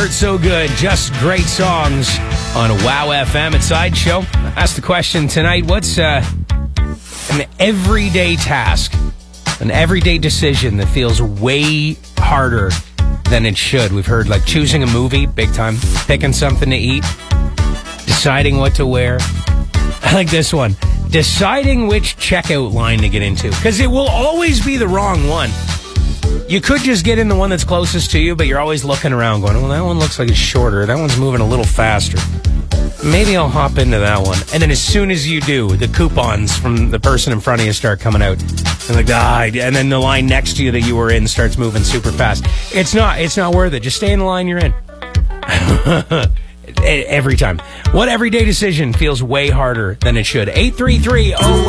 Hurt So Good, just great songs on Wow FM at Sideshow. Ask the question tonight, what's an everyday task, an everyday decision that feels way harder than it should? We've heard like choosing a movie, big time, picking something to eat, deciding what to wear. I like this one. Deciding which checkout line to get into, because it will always be the wrong one. You could just get in the one that's closest to you, but you're always looking around going, well, that one looks like it's shorter. That one's moving a little faster. Maybe I'll hop into that one. And then as soon as you do, the coupons from the person in front of you start coming out. And like, and then the line next to you that you were in starts moving super fast. It's not worth it. Just stay in the line you're in. Every time. What everyday decision feels way harder than it should? 833